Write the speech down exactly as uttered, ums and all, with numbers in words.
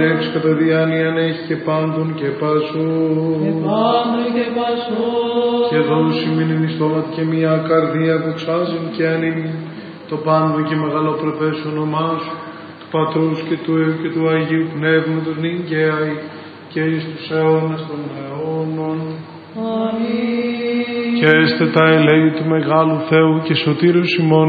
Έξω κατά διάνοιαν έχει και πάντων και πάσου. Και πάντων και πάσου. Και δώσει μην ενιστόματι και μια καρδία δοξάζειν και ανοίγει το πάντων και μεγάλο πρεπές όνομά σου, του Πατρός και του Υιού και του Αγίου Πνεύματος νυν και αεί και εις τους αιώνας των αιώνων. Αμήν. Και έστε τα ελέη του μεγάλου Θεού και σωτήρους ημών